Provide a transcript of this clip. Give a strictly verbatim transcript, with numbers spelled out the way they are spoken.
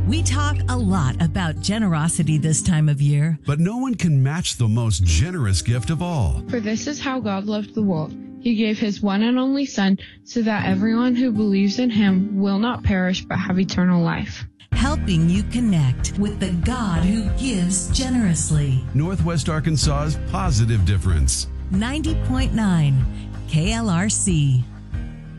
We talk a lot about generosity this time of year. But no one can match the most generous gift of all. For this is how God loved the world. He gave his one and only Son so that everyone who believes in him will not perish but have eternal life. Helping you connect with the God who gives generously. Northwest Arkansas's positive difference. ninety point nine K L R C.